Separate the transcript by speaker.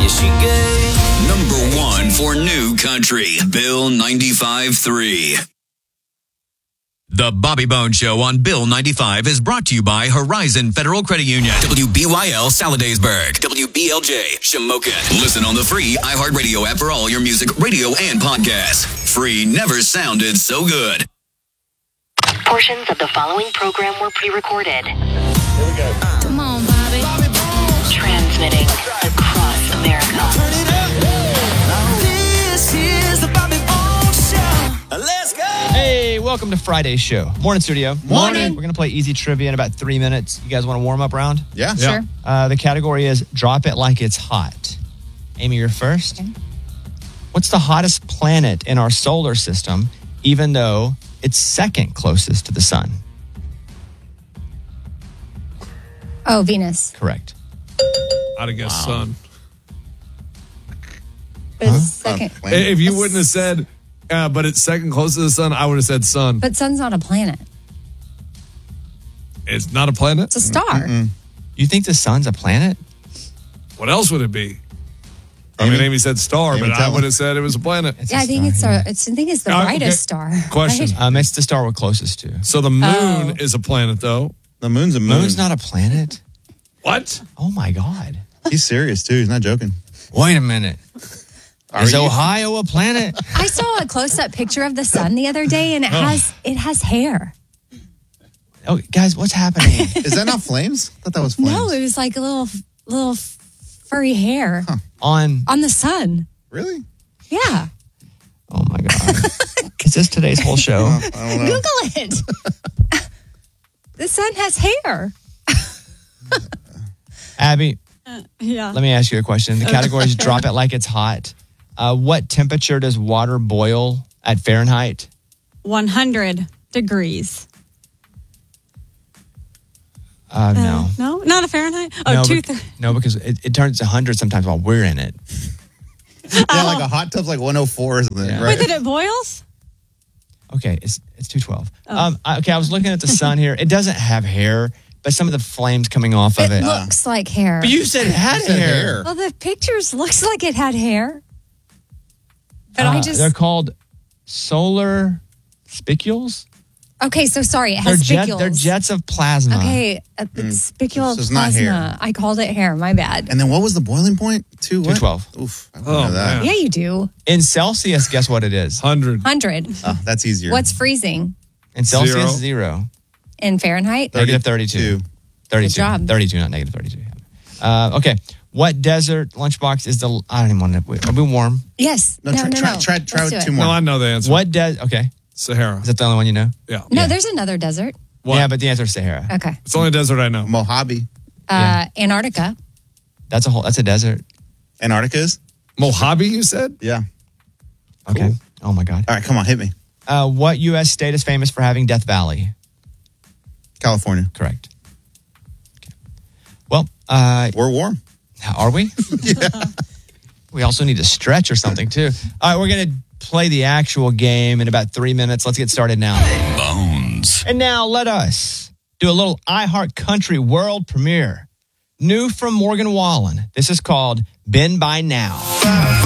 Speaker 1: she gave.
Speaker 2: Number 1 for New Country, Bill 95.3. The Bobby Bone Show on Bill 95 is brought to you by Horizon Federal Credit Union. WBYL Saladasburg. WBLJ Shamokin. Listen on the free iHeartRadio app for all your music, radio, and podcasts. Free never sounded so good.
Speaker 3: Portions of the following program were pre-recorded.
Speaker 4: Here we go.
Speaker 5: Come on, Bobby.
Speaker 3: Transmitting across America.
Speaker 1: Turn it up. This is the Bobby Bone Show. Let's go.
Speaker 6: Hey, welcome to Friday's show. Morning, studio.
Speaker 4: Morning.
Speaker 6: We're going to play easy trivia in about 3 minutes. You guys want a warm-up round?
Speaker 4: Yeah.
Speaker 5: Sure.
Speaker 6: The category is Drop It Like It's Hot. Amy, you're first.
Speaker 5: Okay.
Speaker 6: What's the hottest planet in our solar system, even though it's second closest to the sun?
Speaker 5: Oh, Venus.
Speaker 6: Correct.
Speaker 7: I'd have guessed sun.
Speaker 5: But it's second.
Speaker 7: If you wouldn't have said, but it's second closest to the sun, I would have said sun.
Speaker 5: But sun's not a planet.
Speaker 7: It's not a planet?
Speaker 5: It's a star.
Speaker 6: You think the sun's a planet?
Speaker 7: What else would it be? I mean, Amy said star,
Speaker 4: Amy,
Speaker 7: but I
Speaker 4: tell
Speaker 7: would have said it was a planet.
Speaker 6: It's
Speaker 5: Yeah,
Speaker 6: a
Speaker 5: I think
Speaker 6: star,
Speaker 5: it's the
Speaker 7: Okay.
Speaker 5: brightest star.
Speaker 7: Question.
Speaker 5: right?
Speaker 6: It's the star we're closest to.
Speaker 7: So the moon is a planet, though.
Speaker 4: The moon's a moon.
Speaker 6: Moon's not a planet?
Speaker 7: What?
Speaker 6: Oh, my God.
Speaker 4: He's serious, too. He's not joking.
Speaker 6: Wait a minute. Is Ohio a planet?
Speaker 5: I saw a close-up picture of the sun the other day, and it has hair.
Speaker 6: Oh, guys, what's happening?
Speaker 4: Is that not flames? I thought that was flames.
Speaker 5: No, it was like a little furry hair
Speaker 6: On
Speaker 5: on the sun.
Speaker 4: Really?
Speaker 5: Yeah,
Speaker 6: Oh my God. Is this today's whole show?
Speaker 4: I don't know.
Speaker 5: Google it. The sun has hair.
Speaker 6: Abby,
Speaker 5: Yeah.
Speaker 6: let me ask you a question. The category is Drop It Like It's Hot. What temperature does water boil at Fahrenheit?
Speaker 8: 100 degrees.
Speaker 6: No.
Speaker 8: No, not a Fahrenheit. Oh,
Speaker 6: no,
Speaker 8: no,
Speaker 6: because it turns to 100 sometimes while we're in it.
Speaker 4: Yeah, like a hot tub's like 104 or something,
Speaker 6: Yeah.
Speaker 4: right?
Speaker 8: Wait, that it boils?
Speaker 6: Okay, it's 212. Okay, I was looking at the sun here. It doesn't have hair, but some of the flames coming off of
Speaker 5: It
Speaker 6: it.
Speaker 5: looks like hair.
Speaker 6: But you said it had
Speaker 4: said
Speaker 6: hair.
Speaker 4: hair.
Speaker 5: Well, the pictures looks like it had hair. But
Speaker 6: They're called solar spicules.
Speaker 5: Okay, so sorry, it has spicules.
Speaker 6: They're jets of plasma.
Speaker 5: Okay, spicule
Speaker 4: So it's not
Speaker 5: plasma.
Speaker 4: hair.
Speaker 5: I called it hair. My bad.
Speaker 4: And then what was the boiling point?
Speaker 6: 212.
Speaker 4: Oof. I don't know that.
Speaker 7: man.
Speaker 5: Yeah, you do.
Speaker 6: In Celsius, guess what it is?
Speaker 7: 100.
Speaker 5: 100.
Speaker 4: Oh, that's easier.
Speaker 5: What's freezing
Speaker 6: In Celsius, 0.
Speaker 5: in Fahrenheit?
Speaker 6: Negative 32. 32.
Speaker 5: Good job.
Speaker 6: 32, not negative 32. Okay. What desert lunchbox is the... I don't even want to... Are we warm?
Speaker 5: Yes.
Speaker 4: No, try
Speaker 5: Let's do it.
Speaker 4: two more.
Speaker 7: No, I know the answer.
Speaker 6: What Okay.
Speaker 7: Sahara.
Speaker 6: Is that the only one you know?
Speaker 7: Yeah.
Speaker 5: No, there's another desert.
Speaker 7: What?
Speaker 6: Yeah, but the answer is Sahara.
Speaker 5: Okay.
Speaker 7: It's the only desert I know.
Speaker 4: Mojave.
Speaker 5: Antarctica.
Speaker 6: That's a desert.
Speaker 4: Antarctica is?
Speaker 7: Mojave, you said?
Speaker 4: Yeah.
Speaker 6: Okay. Oh, my God.
Speaker 4: All right, come on, hit me.
Speaker 6: What U.S. state is famous for having Death Valley?
Speaker 4: California.
Speaker 6: Correct. Okay. Well,
Speaker 4: We're warm.
Speaker 6: are we? Yeah. We also need to stretch or something, too. All right, we're going to play the actual game in about 3 minutes. Let's get started now.
Speaker 2: Bones.
Speaker 6: And now let us do a little iHeart Country world premiere. New from Morgan Wallen. This is called Been By Now.